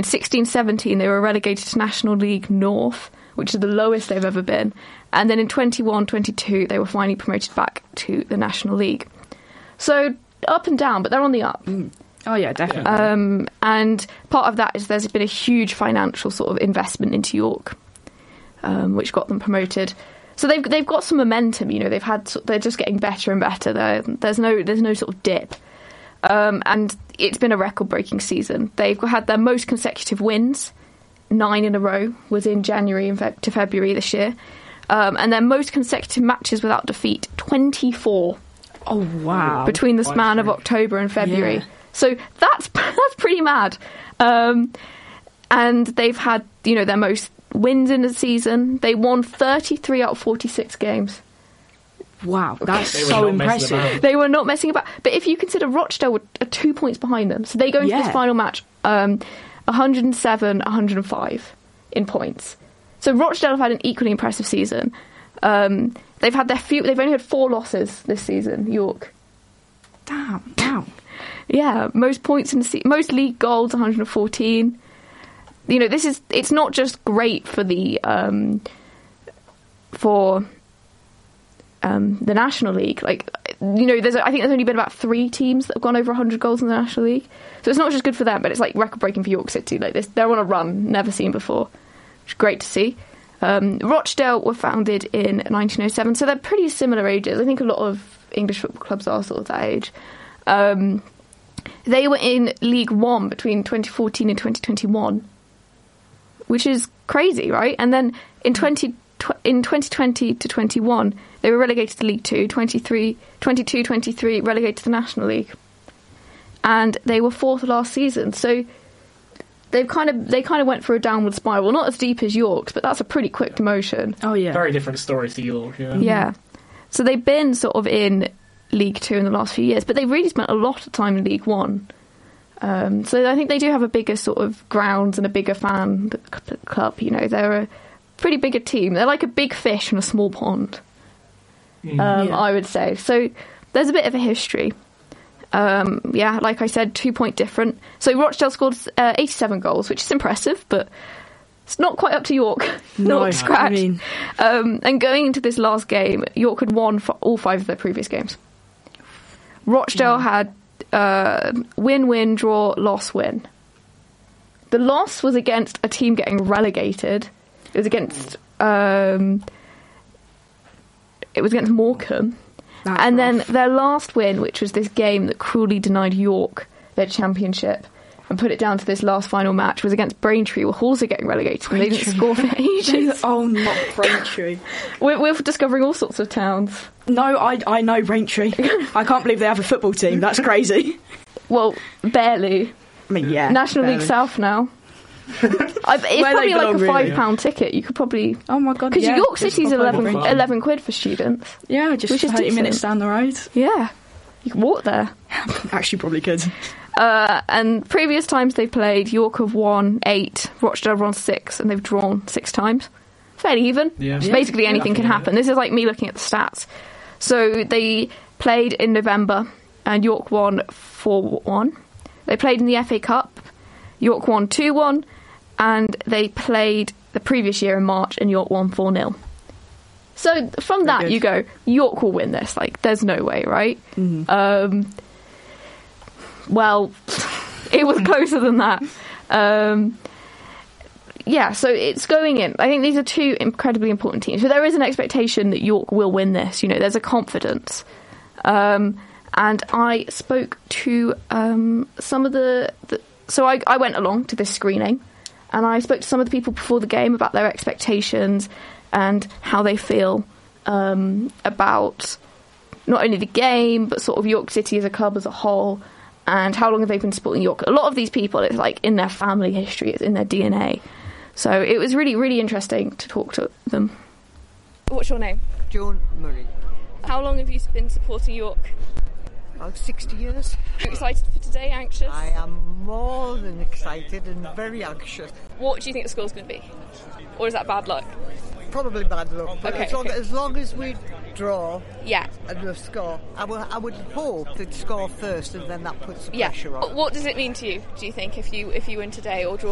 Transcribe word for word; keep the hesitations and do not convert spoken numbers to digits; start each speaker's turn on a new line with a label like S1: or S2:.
S1: In sixteen seventeen, they were relegated to National League North, which is the lowest they've ever been. And then in twenty-one twenty-two, they were finally promoted back to the National League. So up and down, but they're on the up.
S2: Mm. Oh, yeah, definitely.
S1: Um, and part of that is there's been a huge financial sort of investment into York, um, which got them promoted. So they've they've got some momentum. You know, they've had they're just getting better and better. They're, there's no there's no sort of dip, um, and it's been a record-breaking season. They've had their most consecutive wins, nine in a row, was in January and Fe- to February this year, um, and their most consecutive matches without defeat, twenty-four.
S2: Oh wow!
S1: Between the span of October and February.
S2: Yeah.
S1: So that's that's pretty mad. Um, and they've had, you know, their most wins in the season. They won thirty-three out of forty-six games.
S2: Wow, that's so impressive.
S1: They were not messing about. But if you consider Rochdale were two points behind them, so they go into
S2: yeah.
S1: this final match um, one hundred seven, one hundred five in points. So Rochdale have had an equally impressive season. Um, they've had their few. They've only had four losses this season. York.
S2: Damn! Wow.
S1: Yeah, most points in the se- most league goals, one hundred fourteen. You know, this is it's not just great for the um, for um, the National League. Like, you know, there's I think there's only been about three teams that have gone over one hundred goals in the National League. So it's not just good for them, but it's like record breaking for York City. Like this, they're on a run never seen before, which is great to see. Um, Rochdale were founded in nineteen oh seven, so they're pretty similar ages. I think a lot of English football clubs are sort of that age. Um, They were in League One between twenty fourteen and twenty twenty-one, which is crazy, right? And then in twenty in twenty twenty to twenty-one, they were relegated to League Two. twenty-three, twenty-two twenty-three relegated to the National League, and they were fourth last season. So they've kind of they kind of went for a downward spiral, not as deep as York's, but that's a pretty quick demotion.
S2: Oh yeah,
S3: very different story to York. Yeah,
S1: yeah. So they've been sort of in League Two in the last few years, but they've really spent a lot of time in League One. Um, so I think they do have a bigger sort of grounds and a bigger fan club. You know, they're a pretty bigger team. They're like a big fish in a small pond, um, yeah. I would say. So there's a bit of a history. Um, yeah, like I said, two point different. So Rochdale scored uh, eighty-seven goals, which is impressive, but it's not quite up to York.
S2: No,
S1: not scratch.
S2: I mean...
S1: um, and going into this last game, York had won for all five of their previous games. Rochdale yeah. had uh, win, win, draw, loss, win. The loss was against a team getting relegated. It was against um, it was against Morecambe.
S2: That's
S1: and
S2: rough.
S1: Then their last win, which was this game that cruelly denied York their championship and put it down to this last final match, was against Braintree, who were also getting relegated and they didn't score for ages.
S2: Oh, not Braintree.
S1: we're, we're discovering all sorts of towns.
S2: No, I I know Braintree. I can't believe they have a football team. That's crazy.
S1: Well, barely.
S2: I mean, yeah.
S1: National
S2: barely.
S1: League South now. I've, it's
S2: Where
S1: probably like a
S2: belong,
S1: five
S2: really.
S1: pound ticket. You could probably
S2: oh my god,
S1: because
S2: yeah,
S1: York City's eleven,
S2: Braintree.
S1: eleven quid for students.
S2: Yeah, just
S1: which is
S2: thirty
S1: decent.
S2: minutes down the road.
S1: Yeah, you can walk there.
S2: Actually, probably could.
S1: Uh, and previous times they've played, York have won eight, Rochdale have won six, and they've drawn six times. Fairly even.
S3: Yeah.
S1: So basically,
S3: Yeah,
S1: anything can happen. This is like me looking at the stats. So they played in November, and York won four one. They played in the F A Cup. York won two one, and they played the previous year in March, and York won four nil. So from that, you go, York will win this. Like, there's no way, right?
S2: Mm-hmm.
S1: Um, well, it was closer than that. Um, yeah, so it's going in. I think these are two incredibly important teams. So there is an expectation that York will win this. You know, there's a confidence. Um, and I spoke to um, some of the... the so I, I went along to this screening, and I spoke to some of the people before the game about their expectations and how they feel um, about not only the game, but sort of York City as a club as a whole, and how long have they been supporting York. A lot of these people, it's like in their family history, it's in their D N A. So it was really, really interesting to talk to them. What's your name?
S4: Joan Murray.
S1: How long have you been supporting York?
S4: About sixty years.
S1: Are you excited for today, anxious?
S4: I am more than excited and very anxious.
S1: What do you think the score's going to be? Or is that bad luck?
S4: Probably bad luck, but
S1: Okay,
S4: as, long,
S1: okay.
S4: as long as we draw
S1: Yeah.
S4: and we score, I would, I would hope they'd score first and then that puts the
S1: Yeah.
S4: pressure on.
S1: What does it mean to you, do you think, if you if you win today or draw